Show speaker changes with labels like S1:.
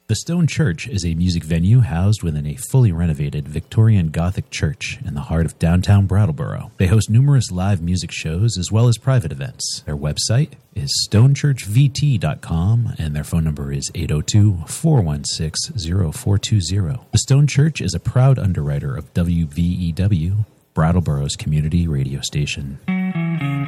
S1: The Stone Church is a music venue housed within a fully renovated Victorian Gothic church in the heart of downtown Brattleboro. They host numerous live music shows as well as private events. Their website is stonechurchvt.com and their phone number is 802-416-0420. The Stone Church is a proud underwriter of WVEW, Brattleboro's community radio station.